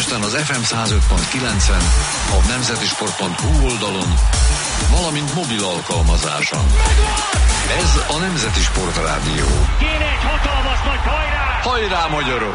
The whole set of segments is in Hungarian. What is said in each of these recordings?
Budapesten az FM 105.9-en, a nemzetisport.hu oldalon, valamint mobil alkalmazáson. Ez a Nemzeti Sport Rádió. Kéne egy hatalmas nagy hajrá! Hajrá, magyarok!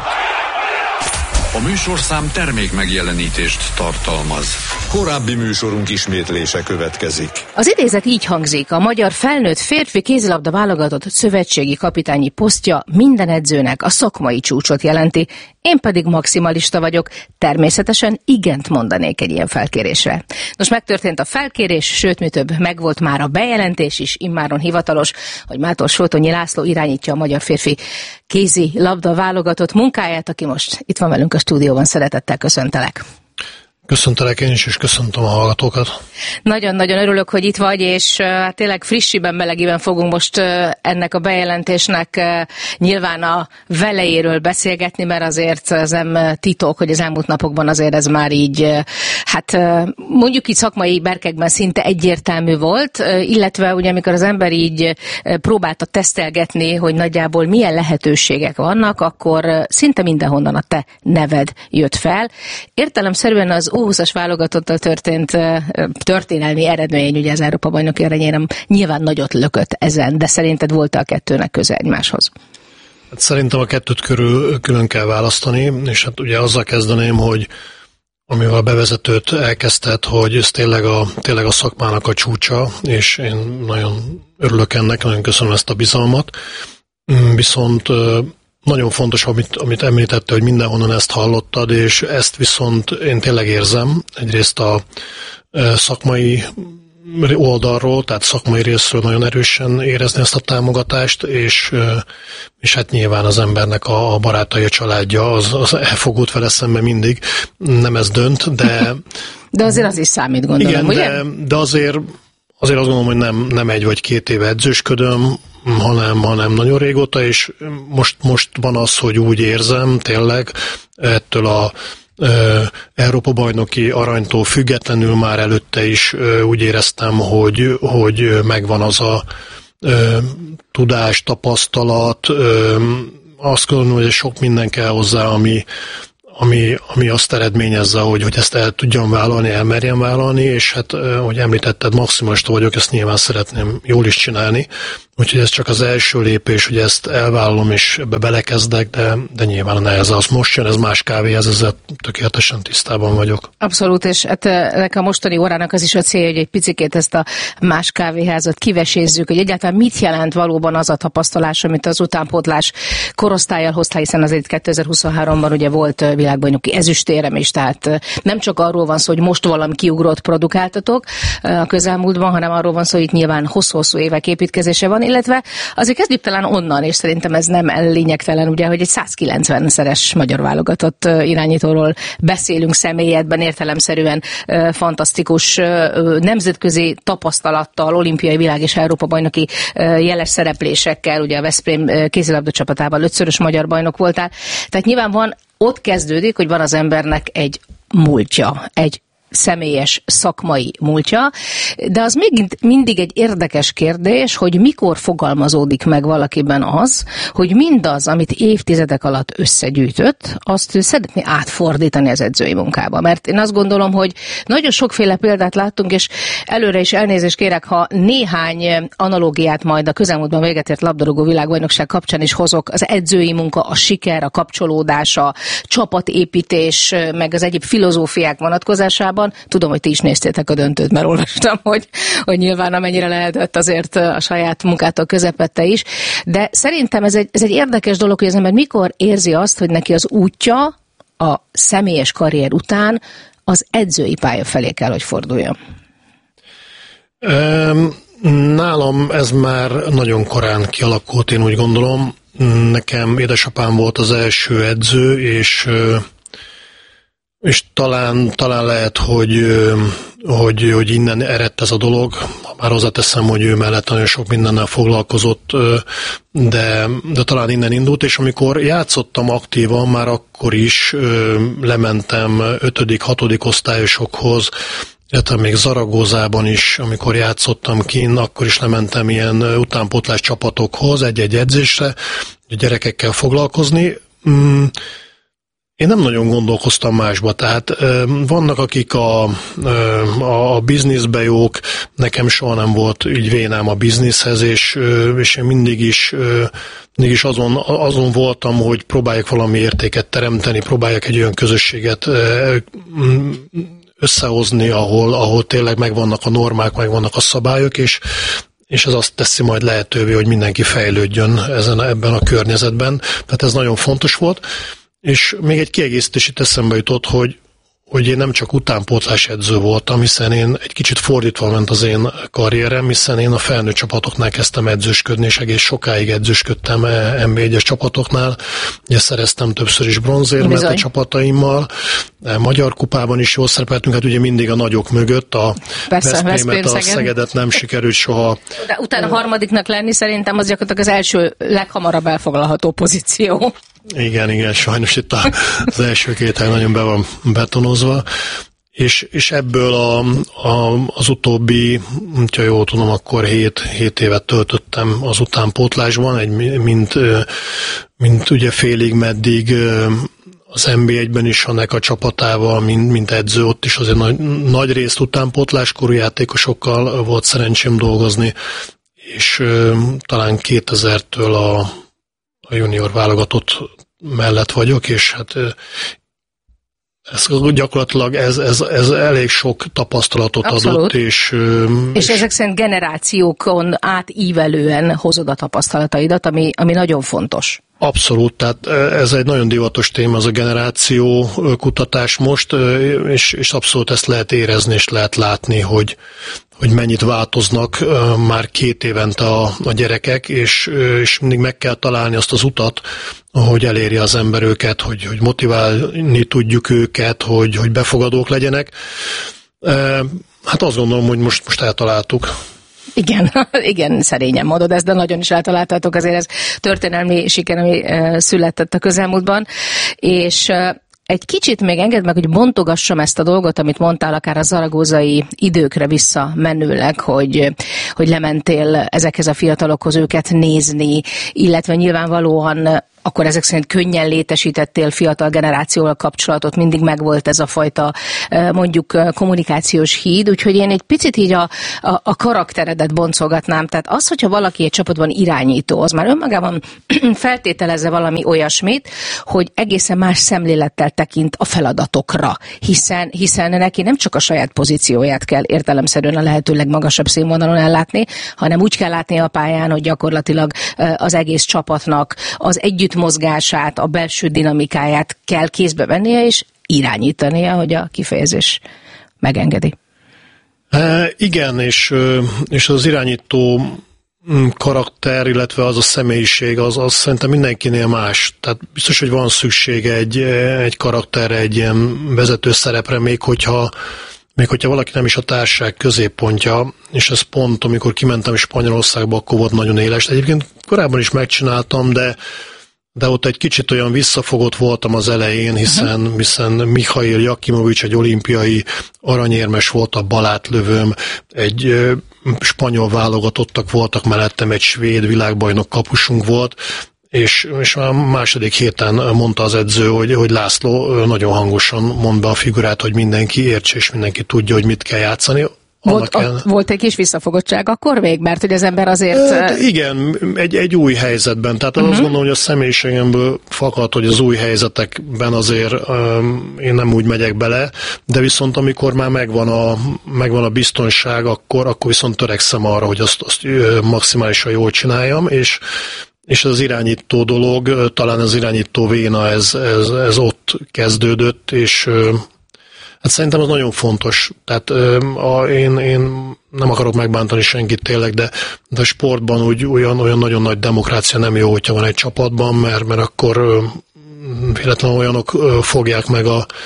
A műsorszám termék megjelenítést tartalmaz. Korábbi műsorunk ismétlése következik. Az idézet így hangzik: a magyar felnőtt férfi kézilabda válogatott szövetségi kapitányi posztja minden edzőnek a szakmai csúcsot jelenti. Én pedig maximalista vagyok, természetesen igent mondanék egy ilyen felkérésre. Nos, megtörtént a felkérés, sőt, mi több, megvolt már a bejelentés is, immáron hivatalos, hogy Mátor-Soltonyi László irányítja a magyar férfi kézilabda válogatott munkáját, aki most itt van velünk a stúdióban. Szeretettel köszöntelek. Köszöntelek én is, és köszöntöm a hallgatókat. Nagyon-nagyon örülök, hogy itt vagy, és tényleg frissiben, melegiben fogunk most ennek a bejelentésnek nyilván a velejéről beszélgetni, mert azért ez nem titok, hogy az elmúlt napokban azért ez már így, hát mondjuk így szakmai berkekben szinte egyértelmű volt, illetve ugye amikor az ember így próbálta tesztelgetni, hogy nagyjából milyen lehetőségek vannak, akkor szinte mindenhonnan a te neved jött fel. Értelemszerűen az U20-as válogatottal történt történelmi eredmény, ugye az Európa-bajnoki aranyérem nyilván nagyot lökött ezen, de szerinted volt a kettőnek köze egymáshoz? Hát szerintem a kettőt külön kell választani, és hát ugye azzal kezdeném, hogy amivel a bevezetőt elkezdted, hogy ez tényleg a szakmának a csúcsa, és én nagyon örülök ennek, nagyon köszönöm ezt a bizalmat. Viszont nagyon fontos, amit említette, hogy mindenhonnan ezt hallottad, és ezt viszont én tényleg érzem. Egyrészt a szakmai oldalról, tehát szakmai részről nagyon erősen érezni ezt a támogatást, és hát nyilván az embernek a barátai, a családja, az elfogult vele szemben mindig, nem ez dönt, de... De azért az is számít, gondolom, igen, ugye? De azért azt gondolom, hogy nem 1 vagy 2 éve edzősködöm, hanem nagyon régóta, és most van az, hogy úgy érzem tényleg ettől a Európa-bajnoki aranytól függetlenül már előtte is úgy éreztem, hogy megvan az a tudás, tapasztalat, azt gondolom, hogy sok minden kell hozzá, ami azt eredményezze, hogy ezt el tudjam vállalni, elmerjem vállalni, és hát, hogy említetted, maximalista vagyok, ezt nyilván szeretném jól is csinálni, úgyhogy ez csak az első lépés, hogy ezt elvállalom, és ebbe belekezdek, de nyilván a neheze az most jön, ez más kávéhez, ezzel tökéletesen tisztában vagyok. Abszolút, és hát ennek a mostani órának az is a célja, hogy egy picikét ezt a más kávéházat kivesézzük, hogy egyáltalán mit jelent valóban az a tapasztalás, amit az utánpótlás korosztállyal hoztál, hiszen azért 2023-ban ugye volt világbajnoki ezüstérem is, tehát nem csak arról van szó, hogy most valami kiugrott produkáltatok a közelmúltban, hanem arról van szó, hogy itt nyilván hosszú évek építkezése van, illetve azért kezdjük talán onnan, és szerintem ez nem lényegtelen, ugye, hogy egy 190-szeres magyar válogatott irányítóról beszélünk személyedben, értelemszerűen fantasztikus nemzetközi tapasztalattal, olimpiai világ és Európa-bajnoki jeles szereplésekkel, ugye a Veszprém kézilabda csapatával 5-szörös magyar bajnok voltál. Tehát nyilván van, ott kezdődik, hogy van az embernek egy múltja, egy személyes szakmai múltja, de az még mindig egy érdekes kérdés, hogy mikor fogalmazódik meg valakiben az, hogy mindaz, amit évtizedek alatt összegyűjtött, azt ő szeretné átfordítani az edzői munkába. Mert én azt gondolom, hogy nagyon sokféle példát láttunk, és előre is elnézést kérek, ha néhány analógiát majd a közelmúltban véget ért labdarúgó világbajnokság kapcsán is hozok, az edzői munka, a siker, a kapcsolódás, a csapatépítés, meg az egyéb filozófiák vonatkozásában. Tudom, hogy ti is néztétek a döntőt, mert olvastam, hogy nyilván amennyire lehetett azért a saját munkától közepette is. De szerintem ez egy érdekes dolog, hogy az ember mikor érzi azt, hogy neki az útja a személyes karrier után az edzői pálya felé kell, hogy forduljon. Nálam ez már nagyon korán kialakult, én úgy gondolom. Nekem édesapám volt az első edző, és talán lehet, hogy innen eredt ez a dolog. Már hozzáteszem, hogy ő mellett nagyon sok mindennel foglalkozott, de talán innen indult, és amikor játszottam aktívan, már akkor is lementem 5.-6. osztályosokhoz, illetve még Zaragozában is, amikor játszottam kint, akkor is lementem ilyen utánpótlás csapatokhoz, egy-egy edzésre, a gyerekekkel foglalkozni. Én nem nagyon gondolkoztam másba, tehát vannak, akik a bizniszbe jók, nekem soha nem volt így vénám a bizniszhez, és én mindig is azon voltam, hogy próbáljak valami értéket teremteni, próbáljak egy olyan közösséget összehozni, ahol tényleg megvannak a normák, megvannak a szabályok, és ez azt teszi majd lehetővé, hogy mindenki fejlődjön ebben a környezetben. Tehát ez nagyon fontos volt. És még egy kiegészítés itt eszembe jutott, hogy én nem csak utánpótlás edző voltam, hiszen én egy kicsit fordítva ment az én karrierem, hiszen én a felnőtt csapatoknál kezdtem edzősködni, és egész sokáig edzősködtem NB1-es csapatoknál. Ugye szereztem többször is bronzérmet a csapataimmal, Magyar kupában is jól szerepeltünk, hát ugye mindig a nagyok mögött, a Veszprémet, a Szegedet nem sikerült soha. De utána harmadiknak lenni szerintem az gyakorlatilag az első leghamarabb elfoglalható pozíció. Igen, sajnos itt az első 2 hely nagyon be van betonozva, és ebből az utóbbi, ha jól tudom, akkor 7 évet töltöttem az utánpótlásban, mint ugye félig meddig az NB1-ben is a NECA csapatával, mint edző, ott is azért nagy részt utánpótláskorú játékosokkal volt szerencsém dolgozni, és talán 2000-től a junior válogatott mellett vagyok, és hát gyakorlatilag ez elég sok tapasztalatot Abszolút. Adott. És ezek szerint generációkon átívelően hozod a tapasztalataidat, ami nagyon fontos. Abszolút, tehát ez egy nagyon divatos téma, az a generáció kutatás most, és abszolút ezt lehet érezni, és lehet látni, hogy mennyit változnak már 2 évente a gyerekek, és mindig meg kell találni azt az utat, hogy eléri az ember őket, hogy motiválni tudjuk őket, hogy befogadók legyenek. Hát azt gondolom, hogy most eltaláltuk. Igen, szerényen mondod ezt, de nagyon is eltaláltátok, azért ez történelmi siker, ami született a közelmúltban, és egy kicsit még engedd meg, hogy bontogassam ezt a dolgot, amit mondtál, akár a zaragózai időkre visszamenőleg, hogy lementél ezekhez a fiatalokhoz őket nézni, illetve nyilvánvalóan akkor ezek szerint könnyen létesítettél fiatal generációval kapcsolatot, mindig megvolt ez a fajta mondjuk kommunikációs híd, úgyhogy én egy picit így a karakteredet boncolgatnám. Tehát az, hogyha valaki egy csapatban irányító, az már önmagában feltételezze valami olyasmit, hogy egészen más szemlélettel tekint a feladatokra, hiszen neki nem csak a saját pozícióját kell értelemszerűen a lehető legmagasabb színvonalon ellátni, hanem úgy kell látni a pályán, hogy gyakorlatilag az egész csapatnak az együttmozgását, a belső dinamikáját kell kézbe vennie, és irányítania, hogy a kifejezés megengedi. Igen, és az irányító karakter, illetve az a személyiség, az szerintem mindenkinél más. Tehát biztos, hogy van szüksége egy karakterre, egy ilyen vezető szerepre, még hogyha valaki nem is a társaság középpontja, és ez pont, amikor kimentem Spanyolországba, akkor volt nagyon éles. Egyébként korábban is megcsináltam, de ott egy kicsit olyan visszafogott voltam az elején, hiszen Mihail Jakimovics egy olimpiai aranyérmes volt, a balátlövőm, egy spanyol válogatottak voltak mellettem, egy svéd világbajnok kapusunk volt, és a második héten mondta az edző, hogy László nagyon hangosan mond be a figurát, hogy mindenki értse, és mindenki tudja, hogy mit kell játszani. Volt egy kis visszafogottság akkor még? Mert hogy az ember azért... Igen, egy új helyzetben. Tehát azt gondolom, hogy a személyiségemből fakad, hogy az új helyzetekben azért én nem úgy megyek bele, de viszont amikor már megvan a biztonság, akkor viszont törekszem arra, hogy azt maximálisan jól csináljam, és az irányító dolog, talán az irányító véna, ez ott kezdődött, és hát szerintem az nagyon fontos. Tehát én nem akarok megbántani senkit tényleg, de a sportban úgy olyan nagyon nagy demokrácia nem jó, hogyha van egy csapatban, mert akkor véletlenül olyanok fogják meg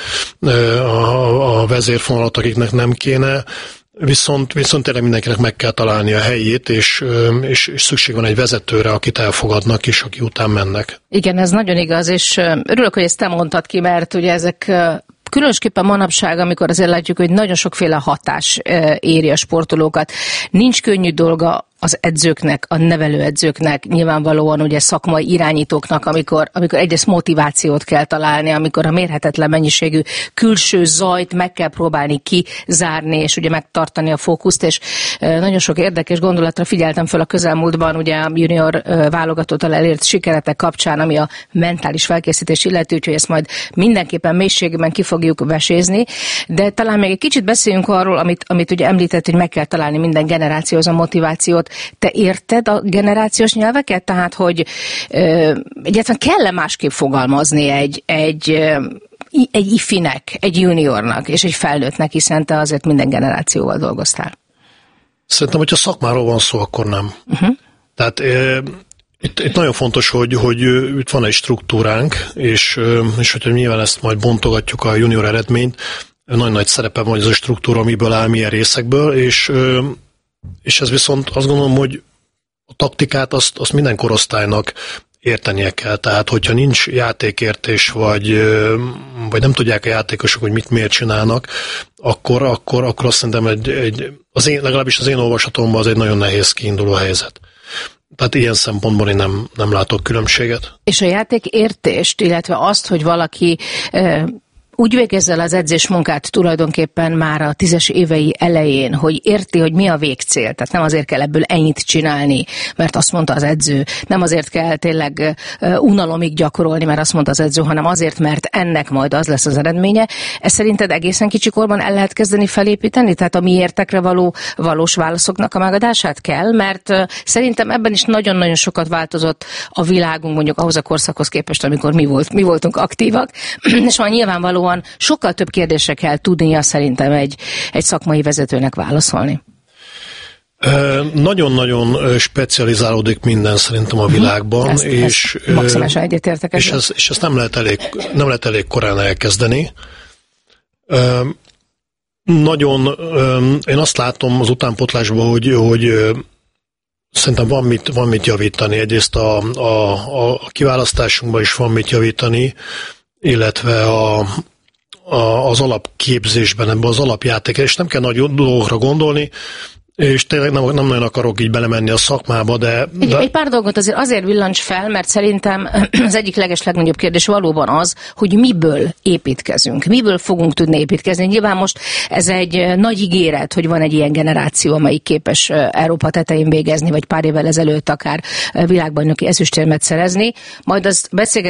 a vezérfonalat, akiknek nem kéne. Viszont tényleg mindenkinek meg kell találni a helyét, és szükség van egy vezetőre, akit elfogadnak, és aki után mennek. Igen, ez nagyon igaz, és örülök, hogy ezt te mondtad ki, mert ugye ezek különösképpen manapság, amikor azért látjuk, hogy nagyon sokféle hatás éri a sportolókat. Nincs könnyű dolga az edzőknek, a nevelőedzőknek, nyilvánvalóan ugye szakmai irányítóknak, amikor egyrészt motivációt kell találni, amikor a mérhetetlen mennyiségű külső zajt meg kell próbálni kizárni, és ugye megtartani a fókuszt, és nagyon sok érdekes gondolatra figyeltem föl a közelmúltban, ugye a junior válogatottal elért sikeretek kapcsán, ami a mentális felkészítés illeti, úgyhogy ezt majd mindenképpen mélységben ki fogjuk vesézni, de talán még egy kicsit beszéljünk arról, amit ugye említett, hogy meg kell találni minden generációhoz a motivációt. Te érted a generációs nyelveket? Tehát, hogy egyáltalán kell-e másképp fogalmazni egy ifinek, egy juniornak és egy felnőttnek, hiszen te azért minden generációval dolgoztál. Szerintem, hogyha szakmáról van szó, akkor nem. Tehát itt nagyon fontos, hogy itt van egy struktúránk, és hogyha nyilván ezt majd bontogatjuk a junior eredményt, nagy szerepe van ez a struktúra, amiből áll, milyen részekből, és ez viszont azt gondolom, hogy a taktikát azt minden korosztálynak értenie kell. Tehát, hogyha nincs játékértés, vagy nem tudják a játékosok, hogy miért csinálnak, akkor azt szerintem legalábbis az én olvasatomban az egy nagyon nehéz kiinduló helyzet. Tehát ilyen szempontból én nem látok különbséget. És a játékértést, illetve azt, hogy valaki úgy végezze el az edzésmunkát tulajdonképpen már a 10-es évei elején, hogy érti, hogy mi a végcél. Tehát nem azért kell ebből ennyit csinálni, mert azt mondta az edző. Nem azért kell tényleg unalomig gyakorolni, mert azt mondta az edző, hanem azért, mert ennek majd az lesz az eredménye. Ezt szerinted egészen kicsikorban el lehet kezdeni felépíteni? Tehát a miértekre való valós válaszoknak a megadását kell? Mert szerintem ebben is nagyon-nagyon sokat változott a világunk, mondjuk ahhoz a korszakhoz képest, amikor mi voltunk aktívak. És már nyilvánvalóan sokkal több kérdésre kell tudnia szerintem egy szakmai vezetőnek válaszolni. Nagyon-nagyon specializálódik minden szerintem a világban, és maximálisan egyetértek ezzel. És ezt nem lehet elég korán elkezdeni. Én azt látom az utánpótlásban, hogy szerintem van mit javítani. Egyrészt a kiválasztásunkban is van mit javítani, illetve az alapképzésben, ebben az alapjátékra, és nem kell nagy dolgokra gondolni, és tényleg nem nagyon akarok így belemenni a szakmába, de... Egy pár dolgot azért villancs fel, mert szerintem az egyik legnagyobb kérdés valóban az, hogy miből építkezünk, miből fogunk tudni építkezni. Nyilván most ez egy nagy ígéret, hogy van egy ilyen generáció, amelyik képes Európa tetején végezni, vagy pár évvel ezelőtt akár világbajnoki ezüstérmet szerezni. Majd azt